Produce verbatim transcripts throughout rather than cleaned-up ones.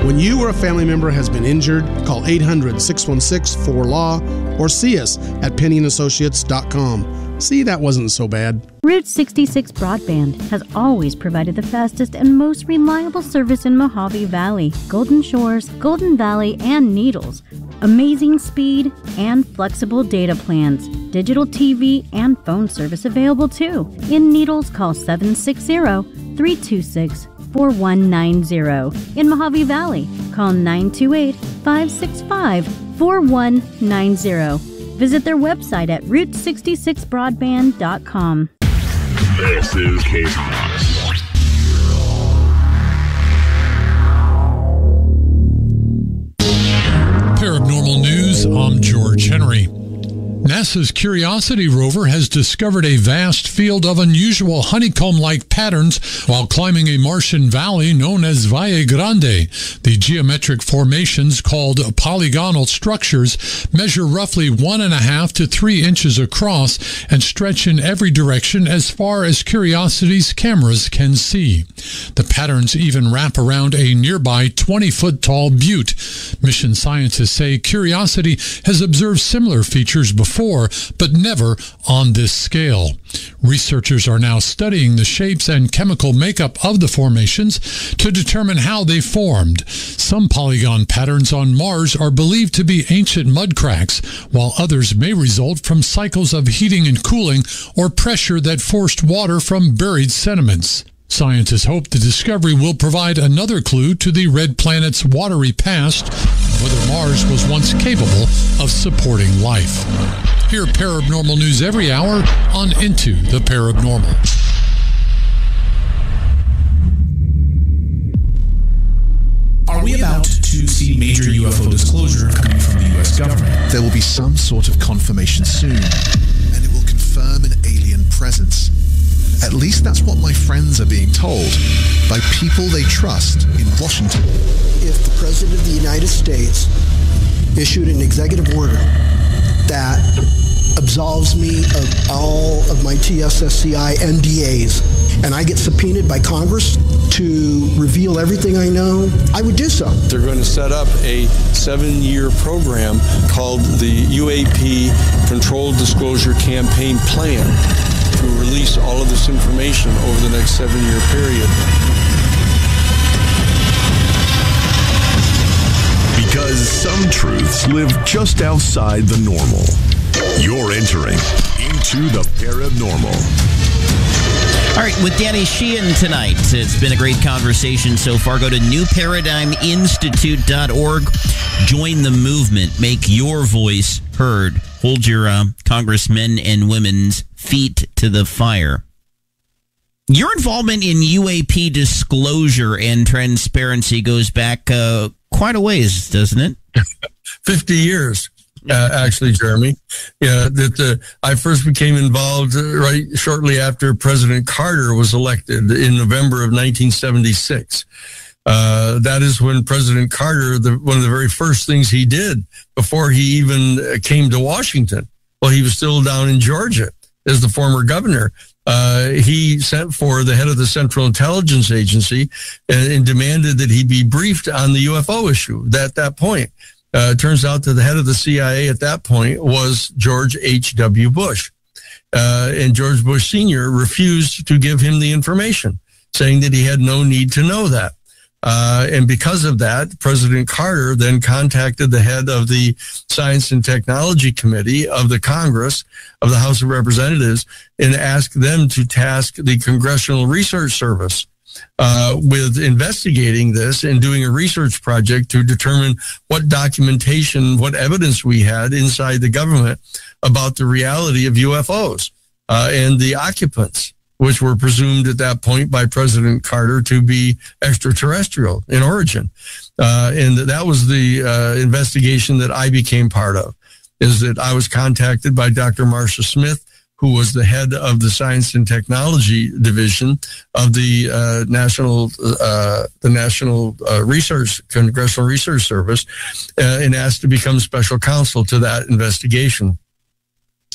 When you or a family member has been injured, call eight hundred, six one six, four L A W or see us at penny and associates dot com. See, that wasn't so bad. Route sixty-six Broadband has always provided the fastest and most reliable service in Mojave Valley, Golden Shores, Golden Valley, and Needles. Amazing speed and flexible data plans. Digital T V and phone service available too. In Needles, call seven six zero, three two six, four one nine zero. In Mojave Valley, call nine two eight, five six five, four one nine zero. Visit their website at route sixty-six broadband dot com. This is K S O S. Paranormal News, I'm George Henry. NASA's Curiosity rover has discovered a vast field of unusual honeycomb-like patterns while climbing a Martian valley known as Valle Grande. The geometric formations, called polygonal structures, measure roughly one and a half to three inches across and stretch in every direction as far as Curiosity's cameras can see. The patterns even wrap around a nearby twenty-foot-tall butte. Mission scientists say Curiosity has observed similar features before. Before, but never on this scale. Researchers are now studying the shapes and chemical makeup of the formations to determine how they formed. Some polygon patterns on Mars are believed to be ancient mud cracks, while others may result from cycles of heating and cooling or pressure that forced water from buried sediments. Scientists hope the discovery will provide another clue to the red planet's watery past, whether Mars was once capable of supporting life. Hear paranormal news every hour on Into the Paranormal. Are we about to see major U F O disclosure coming from the U S government? There will be some sort of confirmation soon, and it will confirm an alien presence. At least that's what my friends are being told by people they trust in Washington. If the President of the United States issued an executive order that absolves me of all of my T S S C I N D As, and I get subpoenaed by Congress to reveal everything I know, I would do so. They're going to set up a seven-year program called the U A P Controlled Disclosure Campaign Plan to release all of this information over the next seven-year period. Because some truths live just outside the normal. You're entering Into the Paranormal. All right, with Danny Sheehan tonight. It's been a great conversation so far. Go to new paradigm institute dot org. Join the movement. Make your voice heard. Hold your uh, congressmen and women's feet to the fire. Your involvement in U A P disclosure and transparency goes back uh, quite a ways, doesn't it? fifty years. Uh, actually, Jeremy, yeah, that uh, I first became involved uh, right shortly after President Carter was elected in November of nineteen seventy-six. Uh, that is when President Carter, the, one of the very first things he did before he even came to Washington, well, he was still down in Georgia as the former governor. Uh, he sent for the head of the Central Intelligence Agency and, and demanded that he be briefed on the U F O issue at that point. Uh, it turns out that the head of the C I A at that point was George H W. Bush. Uh, and George Bush Senior refused to give him the information, saying that he had no need to know that. Uh, and because of that, President Carter then contacted the head of the Science and Technology Committee of the Congress, of the House of Representatives, and asked them to task the Congressional Research Service Uh, with investigating this and doing a research project to determine what documentation, what evidence we had inside the government about the reality of U F Os uh, and the occupants, which were presumed at that point by President Carter to be extraterrestrial in origin. Uh, and that was the uh, investigation that I became part of, is that I was contacted by Doctor Marcia Smith, who was the head of the Science and Technology Division of the uh, National uh, the National uh, Research Congressional Research Service, uh, and asked to become special counsel to that investigation.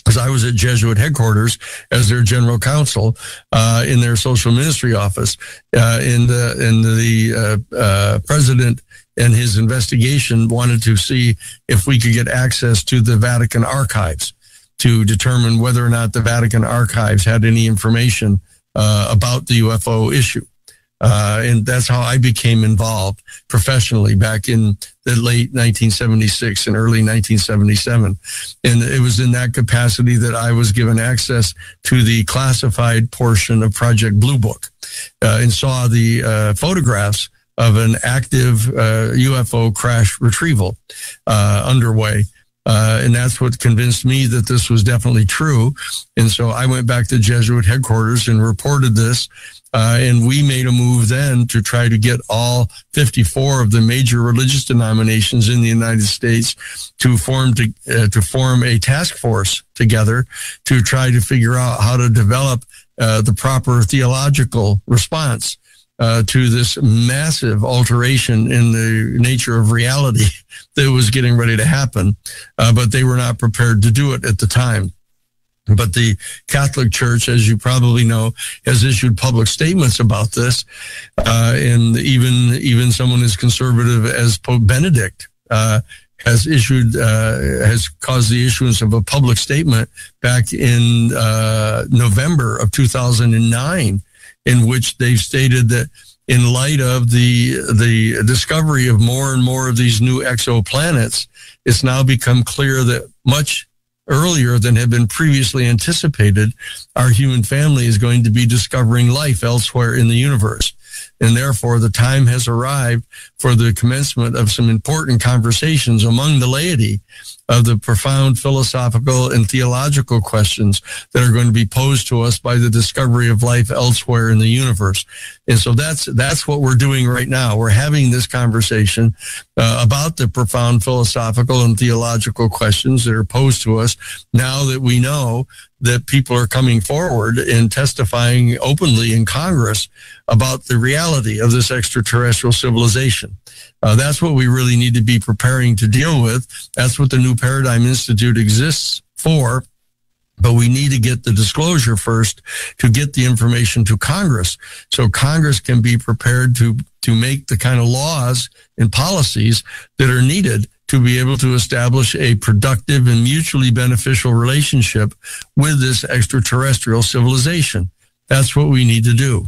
because I was at Jesuit headquarters as their general counsel uh, in their social ministry office. Uh, and the, and the uh, uh, president and his investigation wanted to see if we could get access to the Vatican archives to determine whether or not the Vatican archives had any information uh, about the U F O issue. Uh, and that's how I became involved professionally back in the late nineteen seventy-six and early nineteen seventy-seven. And it was in that capacity that I was given access to the classified portion of Project Blue Book uh, and saw the uh, photographs of an active uh, U F O crash retrieval uh, underway. Uh, and that's what convinced me that this was definitely true. And so I went back to Jesuit headquarters and reported this. Uh, and we made a move then to try to get all fifty-four of the major religious denominations in the United States to form to, uh, to form a task force together to try to figure out how to develop uh, the proper theological response uh, to this massive alteration in the nature of reality that was getting ready to happen. Uh, but they were not prepared to do it at the time. But the Catholic Church, as you probably know, has issued public statements about this. Uh, and even even someone as conservative as Pope Benedict uh, has issued, uh, has caused the issuance of a public statement back in uh, November of two thousand nine, in which they've stated that in light of the the discovery of more and more of these new exoplanets, it's now become clear that much earlier than had been previously anticipated, our human family is going to be discovering life elsewhere in the universe. And therefore, the time has arrived for the commencement of some important conversations among the laity of the profound philosophical and theological questions that are going to be posed to us by the discovery of life elsewhere in the universe. And so that's that's what we're doing right now. We're having this conversation uh, about the profound philosophical and theological questions that are posed to us now that we know that people are coming forward and testifying openly in Congress about the reality of this extraterrestrial civilization. Uh, that's what we really need to be preparing to deal with. That's what the New Paradigm Institute exists for. But we need to get the disclosure first to get the information to Congress so Congress can be prepared to, to make the kind of laws and policies that are needed to be able to establish a productive and mutually beneficial relationship with this extraterrestrial civilization. That's what we need to do.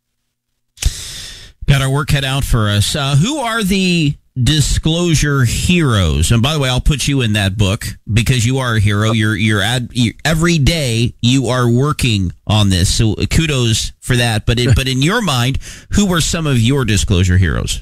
Got our work cut out for us. Uh, who are the disclosure heroes? And by the way, I'll put you in that book because you are a hero. You're you're, ad, you're every day you are working on this. So kudos for that. But it, but in your mind, who are some of your disclosure heroes?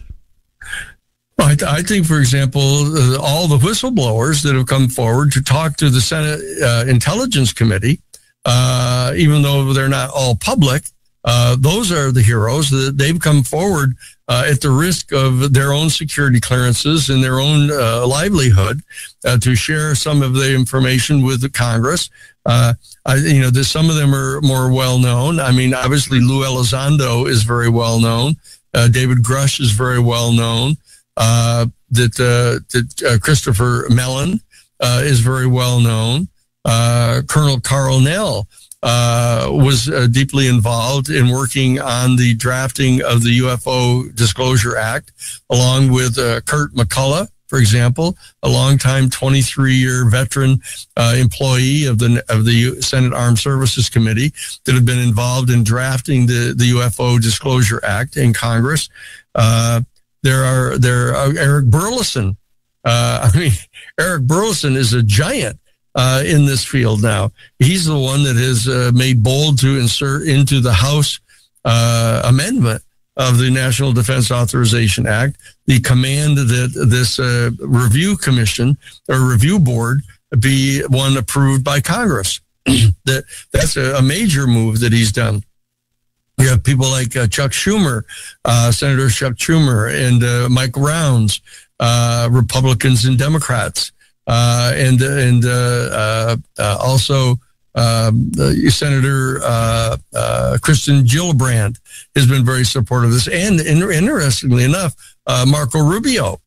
I, th- I think, for example, uh, all the whistleblowers that have come forward to talk to the Senate uh, Intelligence Committee, uh, even though they're not all public, uh, those are the heroes that they've come forward uh, at the risk of their own security clearances and their own uh, livelihood uh, to share some of the information with the Congress. Uh, I, you know, there's, some of them are more well known. I mean, obviously, Lou Elizondo is very well known. Uh, David Grush is very well known. Uh, that uh, that uh, Christopher Mellon uh, is very well known. Uh, Colonel Carl Nell uh, was uh, deeply involved in working on the drafting of the U F O Disclosure Act, along with uh, Kurt McCullough, for example, a longtime twenty-three-year veteran uh, employee of the of the Senate Armed Services Committee that had been involved in drafting the, the U F O Disclosure Act in Congress. Uh, There are there are Eric Burleson. Uh, I mean, Eric Burleson is a giant uh, in this field now. He's the one that has uh, made bold to insert into the House uh, amendment of the National Defense Authorization Act the command that this uh, review commission or review board be one approved by Congress. that that's a, a major move that he's done. You have people like uh, Chuck Schumer, uh, Senator Chuck Schumer, and uh, Mike Rounds, uh, Republicans and Democrats, uh, and and uh, uh, uh, also um, uh, Senator uh, uh, Kristen Gillibrand has been very supportive of this. And in, interestingly enough, uh, Marco Rubio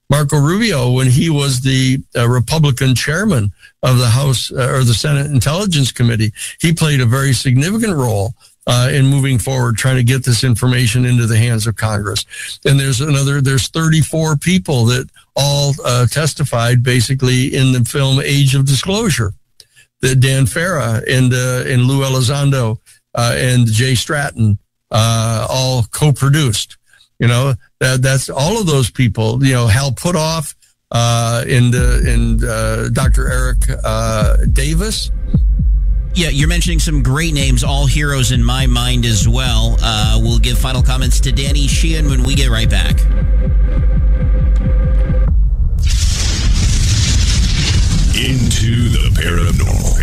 Marco Rubio, when he was the uh, Republican chairman of the House uh, or the Senate Intelligence Committee, he played a very significant role uh, in moving forward, trying to get this information into the hands of Congress. And there's another, there's thirty-four people that all uh, testified basically in the film Age of Disclosure, that Dan Farah and, uh, and Lou Elizondo uh, and Jay Stratton uh, all co-produced. You know, that, that's all of those people, you know, Hal Puthoff uh, and, uh, and uh, Doctor Eric uh, Davis. Yeah, you're mentioning some great names, all heroes in my mind as well. Uh, we'll give final comments to Danny Sheehan when we get right back. Into the paranormal.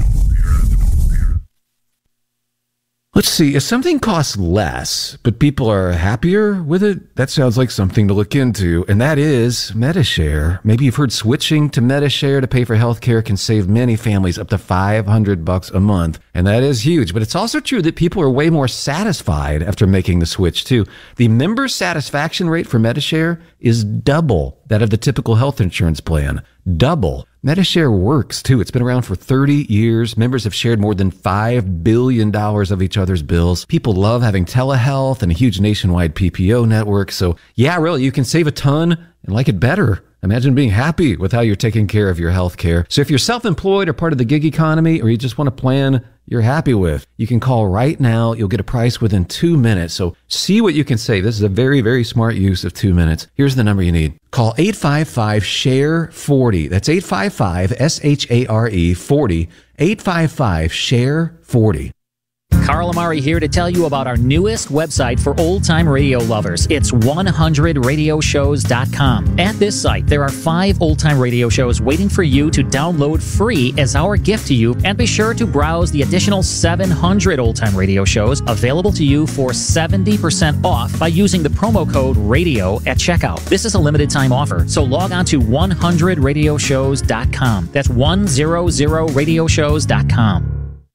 Let's see, if something costs less, but people are happier with it, that sounds like something to look into, and that is Medi-Share. Maybe you've heard switching to Medi-Share to pay for healthcare can save many families up to five hundred bucks a month, and that is huge. But it's also true that people are way more satisfied after making the switch, too. The member satisfaction rate for Medi-Share is double that of the typical health insurance plan. Double. Medi-Share works, too. It's been around for thirty years. Members have shared more than five billion dollars of each other's bills. People love having telehealth and a huge nationwide P P O network. So, yeah, really, you can save a ton and like it better. Imagine being happy with how you're taking care of your health care. So if you're self-employed or part of the gig economy, or you just want a plan you're happy with, you can call right now. You'll get a price within two minutes. So see what you can save. This is a very, very smart use of two minutes. Here's the number you need. Call eight five five, S H A R E, forty. That's eight five five, S H A R E, forty. eight five five, S H A R E, forty. Carl Amari here to tell you about our newest website for old-time radio lovers. It's one hundred radio shows dot com. At this site, there are five old-time radio shows waiting for you to download free as our gift to you, and be sure to browse the additional seven hundred old-time radio shows available to you for seventy percent off by using the promo code RADIO at checkout. This is a limited-time offer, so log on to one hundred radio shows dot com. That's one hundred radio shows dot com.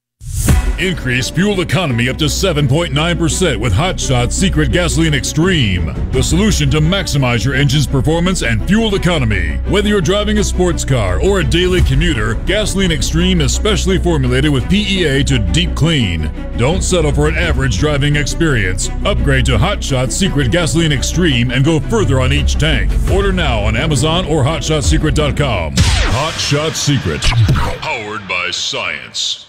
Increase fuel economy up to seven point nine percent with Hot Shot Secret Gasoline Extreme, the solution to maximize your engine's performance and fuel economy. Whether you're driving a sports car or a daily commuter, Gasoline Extreme is specially formulated with P E A to deep clean. Don't settle for an average driving experience. Upgrade to Hot Shot Secret Gasoline Extreme and go further on each tank. Order now on Amazon or hot shot secret dot com. Hot Shot Secret, powered by science.